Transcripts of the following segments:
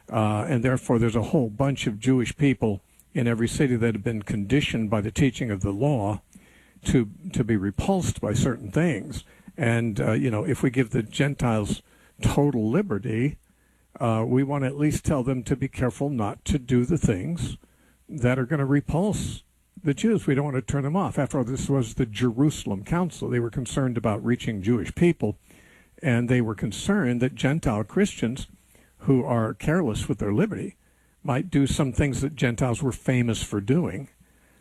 and therefore there's a whole bunch of Jewish people in every city that have been conditioned by the teaching of the law to be repulsed by certain things. And, if we give the Gentiles total liberty, we want to at least tell them to be careful not to do the things that are going to repulse the Jews. We don't want to turn them off. After all, this was the Jerusalem Council. They were concerned about reaching Jewish people, and they were concerned that Gentile Christians who are careless with their liberty might do some things that Gentiles were famous for doing,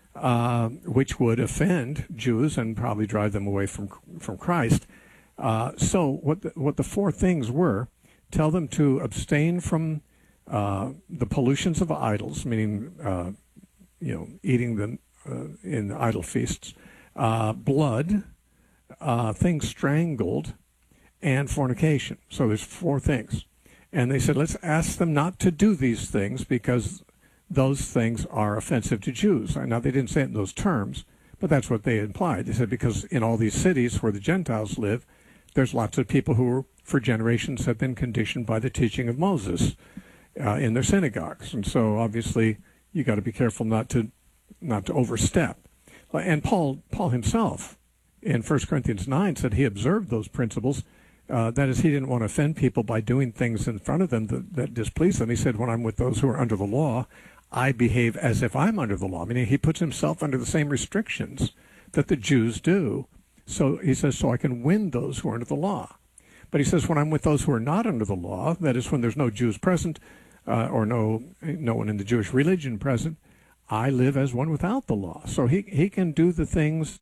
which would offend Jews and probably drive them away from Christ. So what the four things were: tell them to abstain from the pollutions of idols, meaning eating them in idol feasts, blood, things strangled, and fornication. So there's four things. And they said, let's ask them not to do these things because those things are offensive to Jews. Now, they didn't say it in those terms, but that's what they implied. They said because in all these cities where the Gentiles live, there's lots of people who for generations have been conditioned by the teaching of Moses in their synagogues. And so obviously you got to be careful not to overstep. And Paul himself in 1 Corinthians 9 said he observed those principles. That is, he didn't want to offend people by doing things in front of them that displeased them. He said, when I'm with those who are under the law, I behave as if I'm under the law. Meaning he puts himself under the same restrictions that the Jews do. So he says, so I can win those who are under the law. But he says, when I'm with those who are not under the law, that is when there's no Jews present or no one in the Jewish religion present, I live as one without the law. So he can do the things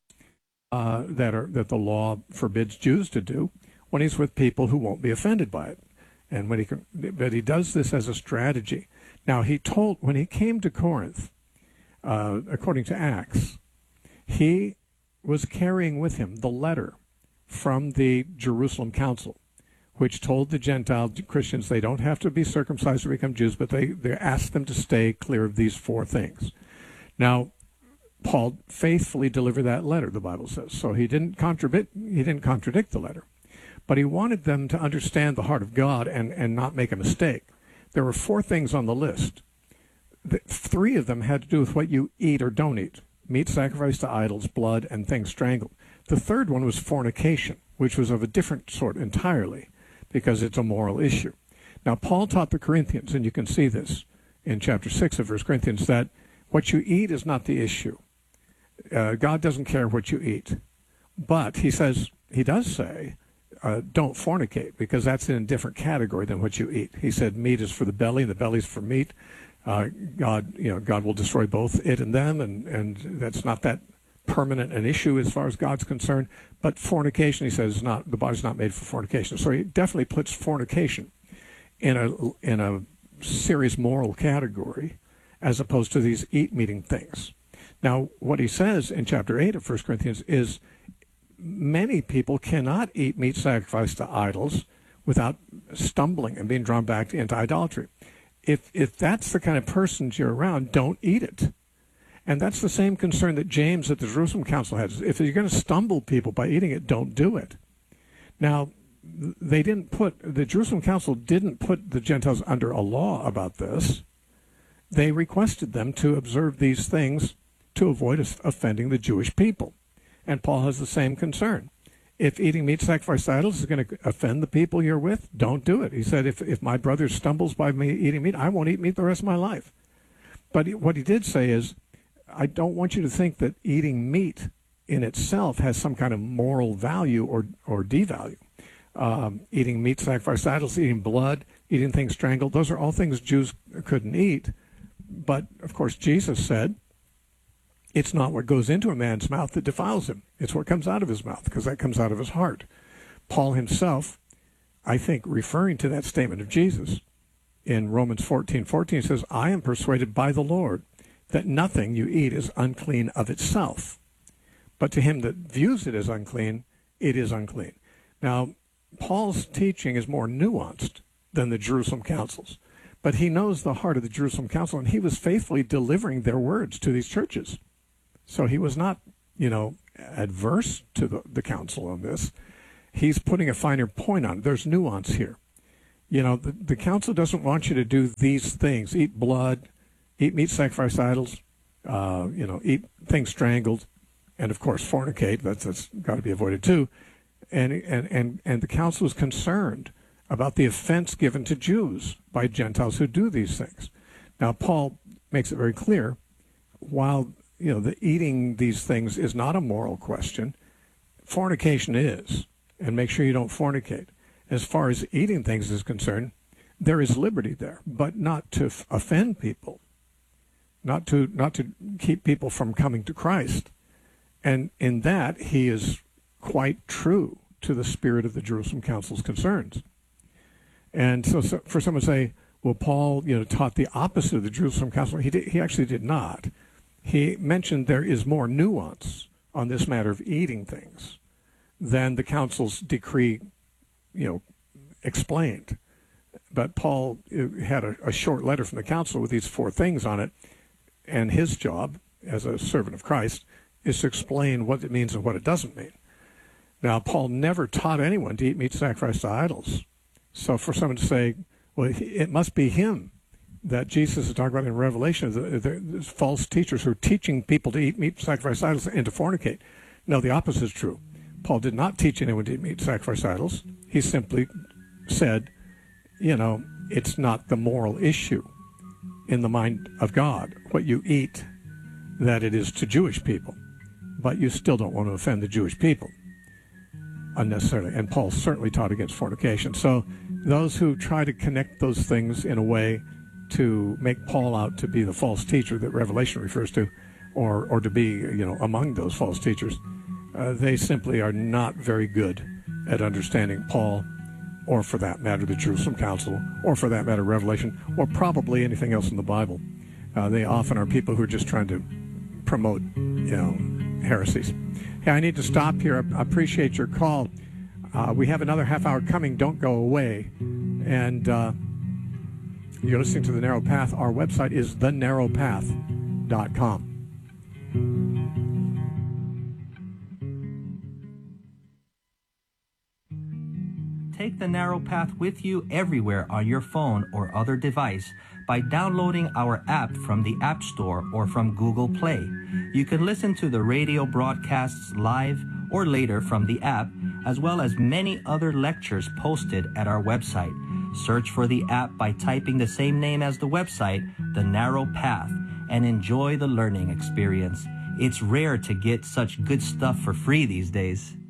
that the law forbids Jews to do when he's with people who won't be offended by it. And but he does this as a strategy. Now, when he came to Corinth, according to Acts, he was carrying with him the letter from the Jerusalem Council, which told the Gentile Christians they don't have to be circumcised to become Jews, but they asked them to stay clear of these four things. Now, Paul faithfully delivered that letter, the Bible says. So he didn't contradict the letter. But he wanted them to understand the heart of God and not make a mistake. There were four things on the list. Three of them had to do with what you eat or don't eat: meat sacrificed to idols, blood, and things strangled. The third one was fornication, which was of a different sort entirely, because it's a moral issue. Now, Paul taught the Corinthians, and you can see this in chapter 6 of 1 Corinthians, that what you eat is not the issue. God doesn't care what you eat. But he does say, don't fornicate, because that's in a different category than what you eat. He said meat is for the belly, and the belly's for meat. God will destroy both it and them, and that's not that permanent an issue as far as God's concerned. But fornication, he says, the body's not made for fornication. So he definitely puts fornication in a serious moral category, as opposed to these eat-meeting things. Now, what he says in chapter 8 of 1 Corinthians is many people cannot eat meat sacrificed to idols without stumbling and being drawn back into idolatry. If that's the kind of persons you're around, don't eat it. And that's the same concern that James at the Jerusalem Council has. If you're going to stumble people by eating it, don't do it. Now, the Jerusalem Council didn't put the Gentiles under a law about this. They requested them to observe these things to avoid offending the Jewish people. And Paul has the same concern. If eating meat sacrificed to idols is going to offend the people you're with, don't do it. He said, if my brother stumbles by me eating meat, I won't eat meat the rest of my life. But what he did say is, I don't want you to think that eating meat in itself has some kind of moral value or devalue. Eating meat sacrificed to idols, eating blood, eating things strangled, those are all things Jews couldn't eat. But, of course, Jesus said, it's not what goes into a man's mouth that defiles him. It's what comes out of his mouth, because that comes out of his heart. Paul himself, I think, referring to that statement of Jesus in Romans 14:14, says, I am persuaded by the Lord that nothing you eat is unclean of itself. But to him that views it as unclean, it is unclean. Now, Paul's teaching is more nuanced than the Jerusalem councils. But he knows the heart of the Jerusalem council, and he was faithfully delivering their words to these churches. So he was not, adverse to the council on this. He's putting a finer point on it. There's nuance here. The council doesn't want you to do these things: eat blood, eat meat sacrificed to idols, eat things strangled, and of course fornicate. That's got to be avoided too. And the council is concerned about the offense given to Jews by Gentiles who do these things. Now, Paul makes it very clear, while the eating these things is not a moral question, fornication is, and make sure you don't fornicate. As far as eating things is concerned, there is liberty there, but not to offend people, not to keep people from coming to Christ. And in that, he is quite true to the spirit of the Jerusalem Council's concerns. And so for someone to say, well, Paul, taught the opposite of the Jerusalem Council, he actually did not. He mentioned there is more nuance on this matter of eating things than the council's decree, explained. But Paul had a short letter from the council with these 4 things on it, and his job as a servant of Christ is to explain what it means and what it doesn't mean. Now, Paul never taught anyone to eat meat sacrificed to idols. So for someone to say, well, it must be him that Jesus is talking about in Revelation, the false teachers who are teaching people to eat meat sacrificed to idols and to fornicate. No, the opposite is true. Paul did not teach anyone to eat meat sacrificed to idols. He simply said, it's not the moral issue in the mind of God, what you eat, that it is to Jewish people. But you still don't want to offend the Jewish people unnecessarily. And Paul certainly taught against fornication. So those who try to connect those things in a way to make Paul out to be the false teacher that Revelation refers to, or to be, among those false teachers, they simply are not very good at understanding Paul, or for that matter, the Jerusalem Council, or for that matter, Revelation, or probably anything else in the Bible. They often are people who are just trying to promote, heresies. Hey, I need to stop here. I appreciate your call. We have another half hour coming. Don't go away. And you're listening to The Narrow Path. Our website is thenarrowpath.com. Take The Narrow Path with you everywhere on your phone or other device by downloading our app from the App Store or from Google Play. You can listen to the radio broadcasts live or later from the app, as well as many other lectures posted at our website. Search for the app by typing the same name as the website, The Narrow Path, and enjoy the learning experience. It's rare to get such good stuff for free these days.